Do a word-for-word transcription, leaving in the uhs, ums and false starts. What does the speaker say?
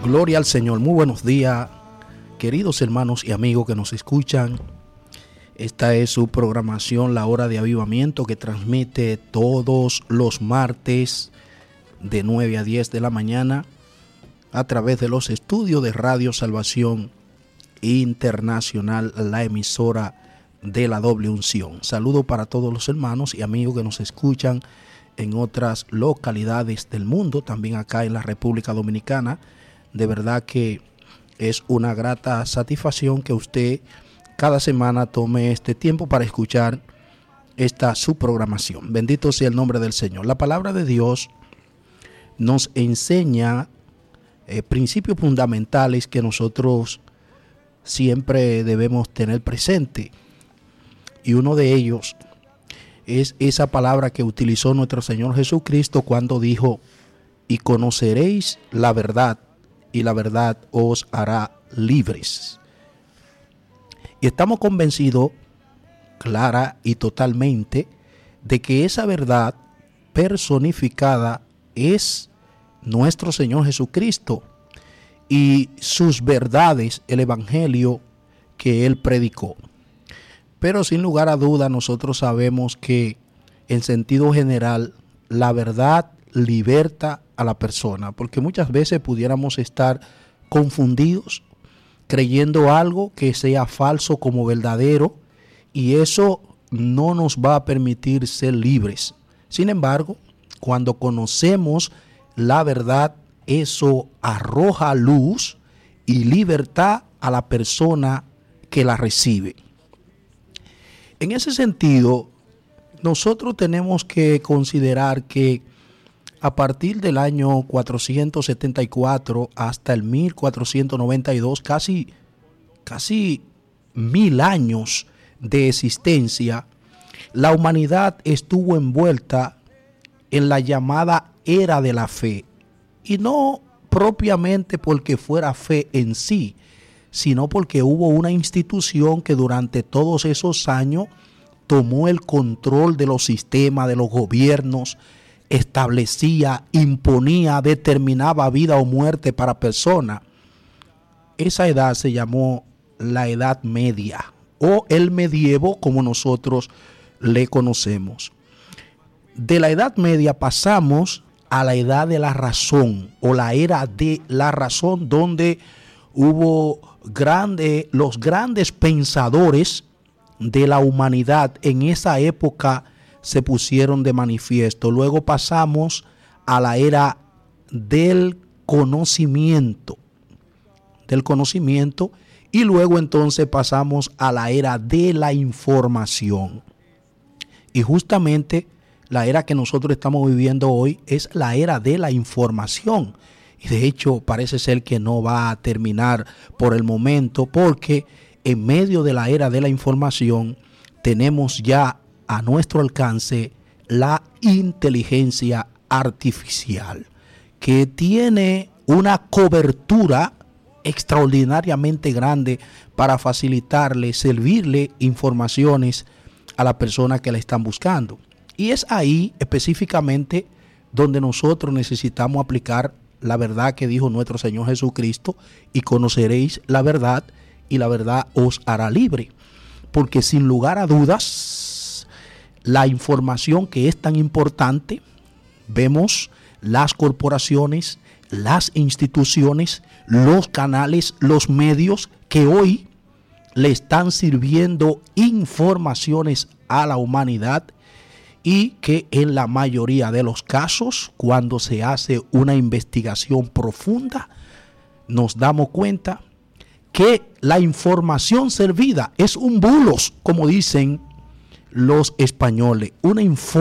Gloria al Señor. Muy buenos días, queridos hermanos y amigos que nos escuchan. Esta es su programación, La Hora de Avivamiento, que transmite todos los martes de nueve a diez de la mañana a través de los estudios de Radio Salvación Internacional, la emisora de la doble unción. Saludo para todos los hermanos y amigos que nos escuchan en otras localidades del mundo, también acá en la República Dominicana. De verdad que es una grata satisfacción que usted cada semana tome este tiempo para escuchar esta su programación. Bendito sea el nombre del Señor. La palabra de Dios nos enseña eh, principios fundamentales que nosotros siempre debemos tener presente. Y uno de ellos es esa palabra que utilizó nuestro Señor Jesucristo cuando dijo: y conoceréis la verdad, y la verdad os hará libres. Y estamos convencidos, clara y totalmente, de que esa verdad personificada es nuestro Señor Jesucristo y sus verdades, el evangelio que Él predicó. Pero sin lugar a duda nosotros sabemos que en sentido general la verdad liberta a la persona, porque muchas veces pudiéramos estar confundidos creyendo algo que sea falso como verdadero, y eso no nos va a permitir ser libres. Sin embargo, cuando conocemos la verdad, eso arroja luz y libertad a la persona que la recibe. En ese sentido, nosotros tenemos que considerar que a partir del año cuatrocientos setenta y cuatro hasta el mil cuatrocientos noventa y dos, casi, casi mil años de existencia, la humanidad estuvo envuelta en la llamada era de la fe. Y no propiamente porque fuera fe en sí, sino porque hubo una institución que durante todos esos años tomó el control de los sistemas, de los gobiernos, establecía, imponía, determinaba vida o muerte para personas. Esa edad se llamó la Edad Media o el medievo, como nosotros le conocemos. De la Edad Media pasamos a la Edad de la Razón o la Era de la Razón, donde hubo grande, los grandes pensadores de la humanidad en esa época se pusieron de manifiesto. Luego pasamos a la era del conocimiento, del conocimiento, y luego entonces pasamos a la era de la información. Y justamente la era que nosotros estamos viviendo hoy es la era de la información. Y de hecho parece ser que no va a terminar por el momento, porque en medio de la era de la información tenemos ya a nuestro alcance la inteligencia artificial, que tiene una cobertura extraordinariamente grande para facilitarle, servirle informaciones a la persona que la están buscando. Y es ahí específicamente donde nosotros necesitamos aplicar la verdad que dijo nuestro Señor Jesucristo: y conoceréis la verdad, y la verdad os hará libre. Porque sin lugar a dudas, la información que es tan importante, vemos las corporaciones, las instituciones, los canales, los medios que hoy le están sirviendo informaciones a la humanidad, y que en la mayoría de los casos, cuando se hace una investigación profunda, nos damos cuenta que la información servida es un bulos, como dicen los españoles, una información